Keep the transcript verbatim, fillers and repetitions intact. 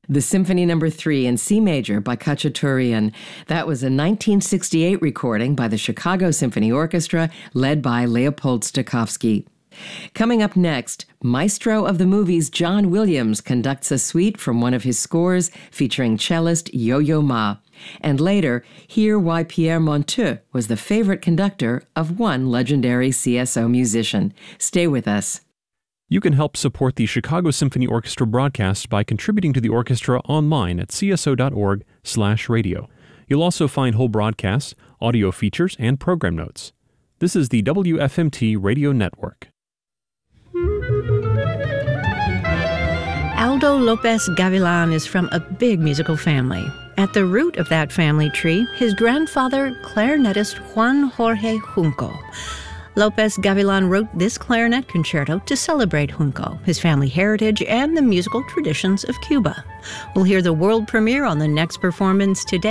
The Symphony Number three in C Major by Khachaturian. That was a nineteen sixty-eight recording by the Chicago Symphony Orchestra, led by Leopold Stokowski. Coming up next, maestro of the movies John Williams conducts a suite from one of his scores featuring cellist Yo-Yo Ma. And later, hear why Pierre Monteux was the favorite conductor of one legendary C S O musician. Stay with us. You can help support the Chicago Symphony Orchestra broadcast by contributing to the orchestra online at c s o dot org slash radio. You'll also find whole broadcasts, audio features, and program notes. This is the W F M T Radio Network. Aldo Lopez Gavilan is from a big musical family. At the root of that family tree, his grandfather, clarinetist Juan Jorge Junco. Lopez Gavilan wrote this clarinet concerto to celebrate Junco, his family heritage, and the musical traditions of Cuba. We'll hear the world premiere on the next performance today.